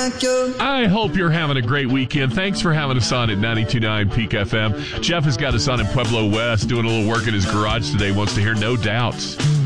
I hope you're having a great weekend. Thanks for having us on at 92.9 Peak FM. Jeff has got us on in Pueblo West doing a little work in his garage today. Wants to hear No Doubts.